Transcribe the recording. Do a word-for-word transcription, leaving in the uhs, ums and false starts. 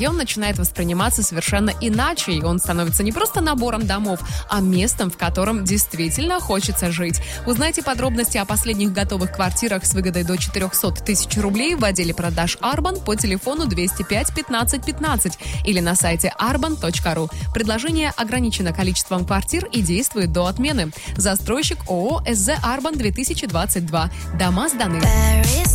и он начинает восприниматься совершенно иначе, и он становится не просто набором домов, а местом, в котором действительно хочется жить. Узнайте подробности о последних готовых квартирах с выгодой до четыреста тысяч рублей в отделе продаж Арбан по телефону двести пять пятнадцать пятнадцать или на сайте арбан точка ру. Предложение ограничено количеством квартир и действует до отмены. Застройщик ООО СЗ Арбан две тысячи двадцать два. Дома сданы.